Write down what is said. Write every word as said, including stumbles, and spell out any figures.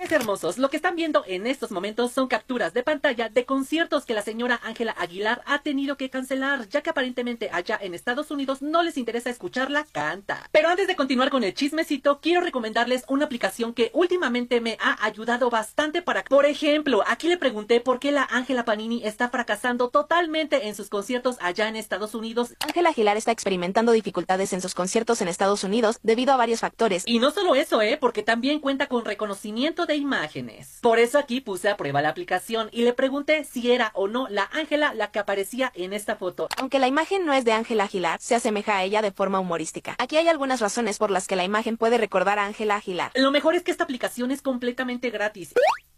Mis hermosos, lo que están viendo en estos momentos son capturas de pantalla de conciertos que la señora Ángela Aguilar ha tenido que cancelar, ya que aparentemente allá en Estados Unidos no les interesa escucharla cantar. Pero antes de continuar con el chismecito, quiero recomendarles una aplicación que últimamente me ha ayudado bastante para... Por ejemplo, aquí le pregunté por qué la Ángela Panini está fracasando totalmente en sus conciertos allá en Estados Unidos. Ángela Aguilar está experimentando dificultades en sus conciertos en Estados Unidos debido a varios factores. Y no solo eso, eh, porque también cuenta con reconocimiento de imágenes. Por eso aquí puse a prueba la aplicación y le pregunté si era o no la Ángela la que aparecía en esta foto. Aunque la imagen no es de Ángela Aguilar, se asemeja a ella de forma humorística. Aquí hay algunas razones por las que la imagen puede recordar a Ángela Aguilar. Lo mejor es que esta aplicación es completamente gratis.